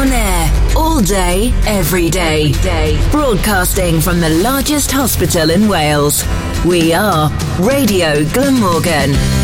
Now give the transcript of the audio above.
On air, all day, every day. Broadcasting from the largest hospital in Wales. We are Radio Glamorgan.